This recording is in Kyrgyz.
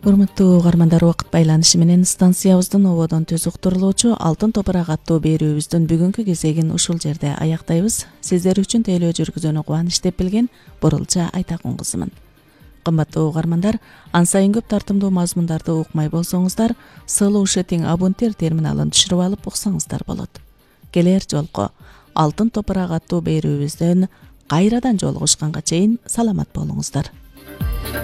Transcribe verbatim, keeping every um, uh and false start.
Урматтуу угармандар, убакыт байланышы менен станциябыздын ободон түз уктурулуучу Алтын топурак аттуу берүүбүздүн бүгүнкү кезегин ушул жерде аяктайбыз. Сиздер үчүн тейлөө жүргүзүүнү кубаныч деп билген Бурулча Айтакун кызымын. Кымбаттуу угармандар, ан сайын көп тартымдуу мазмундарды укмай болсоңуздар, слушатинг абунтер терминалын түшүрүп алып уксаңыздар болот. Келер жолку Алтын топурак аттуу берүүбүздөн кайрадан жолугушканга чейин саламат болуңуздар.